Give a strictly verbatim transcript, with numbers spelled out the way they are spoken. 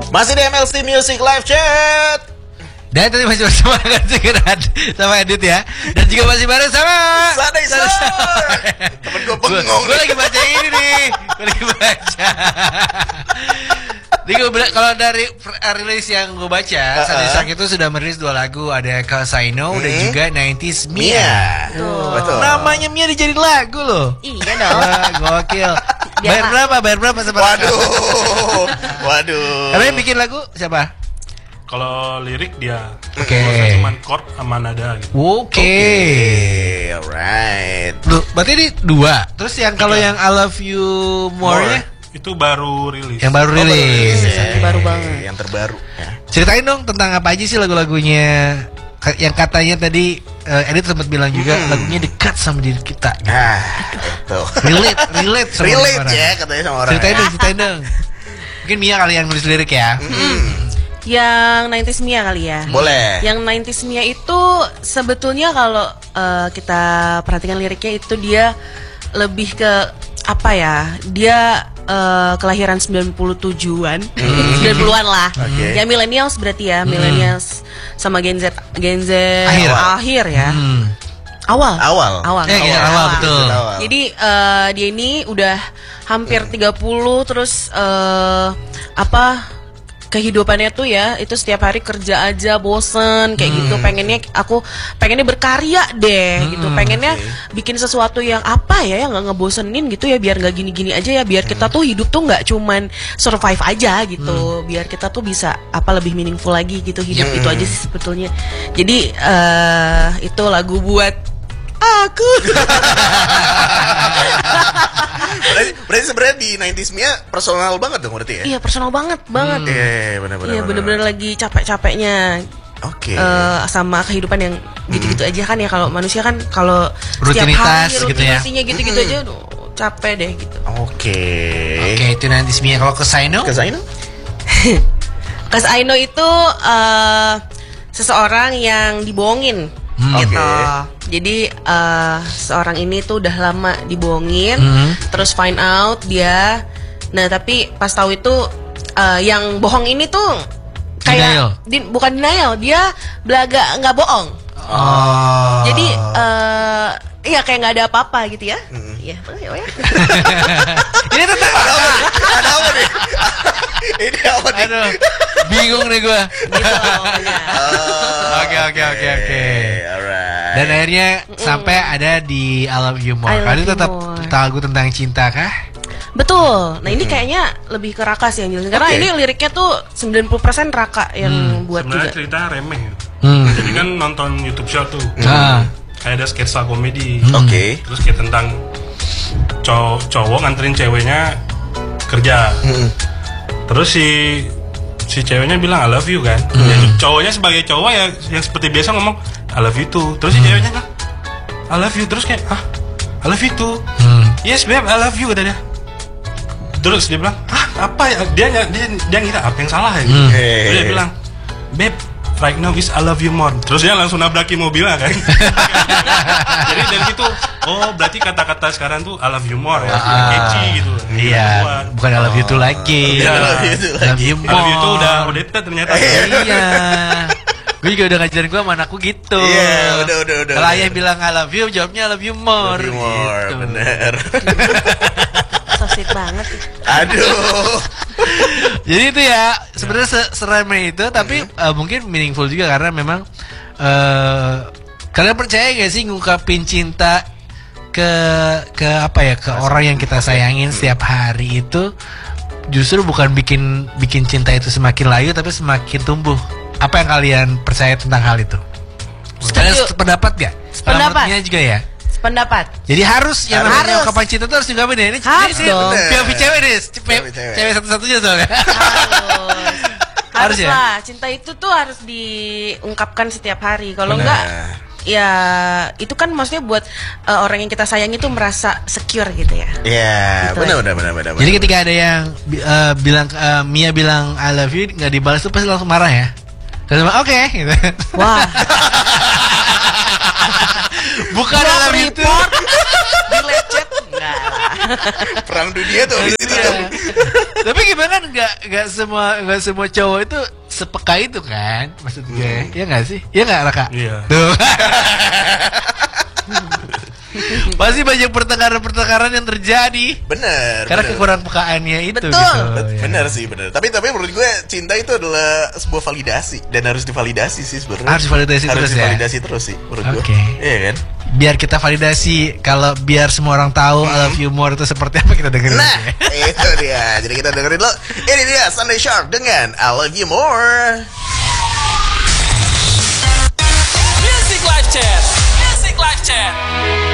Masih di M L C Music Live Chat. Dan tadi masih bersama dengan Segera sama Edit ya. Dan juga masih bareng sama Sadai Soy. Temen gue bengong. Gue lagi baca ini nih. Gue lagi baca. Jadi kalau dari rilis yang gue baca, uh-uh. Sadai Soy itu sudah merilis dua lagu, ada Cause I Know hmm. dan juga nineties Mia. Mia. Tuh. Betul. Namanya Mia dijadiin lagu loh. Iya dong. Wah, gokil. Bayar berapa? Bayar berapa sama? Waduh. Waduh. Karena yang bikin lagu siapa? Kalau lirik dia. Oke. Okay. Cuman chord sama nada gitu. Oke. Okay. Okay. Alright. Loh, berarti ini dua. Terus yang kalau yang I Love You More-nya itu baru rilis. Yang baru rilis. Oh, baru, ya. baru banget. Yang terbaru ya. Ceritain dong tentang apa aja sih lagu-lagunya yang katanya tadi uh, Edit sempat bilang juga hmm. lagunya dekat sama diri kita. Ah, itu. Relate, relate sama relate orang. Ya katanya sama orang. Ceritain dong, ceritain dong. Mungkin Mia kali yang nulis lirik ya. Hmm. Yang nineties Mia kali ya. Boleh. Yang nineties Mia itu sebetulnya kalau uh, kita perhatikan liriknya itu dia lebih ke apa ya? Dia uh, kelahiran sembilan puluh tujuan, hmm. sembilan puluhan lah. Okay. Ya millennials berarti ya, hmm. millennials sama Gen Z, Gen Z akhir, akhir ya. Hmm. Awal. Awal. Awal. Eh, awal, awal, awal betul. Awal. Jadi uh, dia ini udah hampir hmm. tiga puluh terus uh, apa kehidupannya tuh ya itu setiap hari kerja aja bosen kayak hmm. gitu, pengennya aku pengennya berkarya deh hmm, gitu, pengennya okay. bikin sesuatu yang apa ya yang nggak ngebosenin gitu ya, biar nggak gini-gini aja ya, biar hmm. kita tuh hidup tuh nggak cuman survive aja gitu, hmm. biar kita tuh bisa apa lebih meaningful lagi gitu hidup. hmm. Itu aja sih sebetulnya. Jadi uh, itu lagu buat aku. berarti, berarti sebenarnya di nineties Mia personal banget dong berarti ya? Iya personal banget banget. Iya hmm. benar-benar. Iya benar-benar lagi capek-capeknya. Oke. Okay. Uh, sama kehidupan yang gitu-gitu hmm. aja kan ya, kalau manusia kan kalau setiap hari rutinasinya gitu, gitu-gitu aja, aduh capek deh gitu. Oke. Okay. Oke okay, itu nineties Mia. Kalau Cause I Know? Cause I Know? Cause I Know itu uh, seseorang yang dibohongin. Hmm. Gitu. Okay. Jadi uh, seorang ini tuh udah lama dibohongin, hmm. terus find out dia. Nah tapi pas tahu itu uh, yang bohong ini tuh kayak di, bukan denial, dia belaga nggak bohong. Oh. Jadi uh, iya kayak nggak ada apa-apa gitu ya. Iya, hmm. ya, ya. Ini tentang apa? Ada apa nih? Ini apa nih? Aduh, bingung nih gue. Oke oke oke oke. Dan akhirnya mm. sampai ada di I Love You More. Kali tetap lagu tentang cinta kah? Betul. Nah ini mm. kayaknya lebih ke Raka sih yang jelasin. Karena okay. ini liriknya tuh sembilan puluh persen Raka yang mm. buat sebenarnya juga. Cerita remeh. Mm. Jadi kan nonton YouTube show tuh. Mm. Kayak ada sketsa komedi. Mm. Oke. Okay. Terus kayak tentang cowok cowok nganterin ceweknya kerja. Mm. Terus si si ceweknya bilang I love you kan. Mm. Ya, cowoknya sebagai cowok ya yang seperti biasa ngomong I love you too. Terus si ceweknya kan I love you. Terus kayak ah I love you too. Hmm. Yes babe I love you kata dia. Terus dia bilang ah apa ya, dia dia dia ngira apa yang salah ya. Hmm. Terus dia bilang babe right now is I love you more. Terus dia langsung nabrakin mobilnya kan. Jadi dari situ oh berarti kata-kata sekarang tuh I love you more ya, ah, catchy gitu. Iya, bukan I love you too lagi. Iya, I love you more. I love you tuh udah udah ternyata. Iya. Gue juga udah ngajarin gue sama anakku gitu. Iya, yeah, udah udah udah. Kalau ayah bilang I love you, jawabnya I love you more. Love you more, gitu. Bener. So sweet banget. Aduh. Jadi itu ya sebenarnya seremeh itu, tapi mm. uh, mungkin meaningful juga karena memang uh, kalian percaya gak sih ngungkapin cinta ke ke apa ya ke orang yang kita sayangin setiap hari itu justru bukan bikin bikin cinta itu semakin layu tapi semakin tumbuh. Apa yang kalian percaya tentang hal itu? Kalian sependapat gak? Sependapat juga ya? Sependapat. Jadi harus yang namanya ungkapan cinta itu harus diungkapin ya? Ini harus dong. P O V cewek nih, cewek satu-satunya soalnya. Harus. Harus ya? lah, cinta itu tuh harus diungkapkan setiap hari. Kalau enggak, ya itu kan maksudnya buat uh, orang yang kita sayang itu merasa secure gitu ya. Iya, yeah, gitu benar, ya. benar, benar, benar. Jadi ketika ada yang uh, bilang uh, Mia bilang I love you nggak dibalas tuh pasti langsung marah ya. Terus oke, okay, gitu. Wah. Bukan I love you tuh. Dilecet enggak lah. Perang dunia tuh di situ tuh. Tapi gimana nggak nggak semua nggak semua cowok itu sepeka itu kan, maksud gue. Iya nggak sih? Iya nggak Raka? Iya. Tuh. Pasti banyak pertengkaran-pertengkaran yang terjadi. Bener. Karena bener. kekurang pekaannya itu. Betul. Gitu. Bet- Ya. Bener sih, bener. Tapi tapi menurut gue cinta itu adalah sebuah validasi dan harus divalidasi sih sebenarnya. Harus divalidasi harus terus ya? divalidasi terus sih menurut gue. Oke. Iya kan? Biar kita validasi, kalau biar semua orang tahu I love you more itu seperti apa, kita dengerin. Nah, aja ya. itu dia. Jadi kita dengerin dulu. Ini dia Sunday Sharp dengan I Love You More. Music Live Chat. Music Live Chat.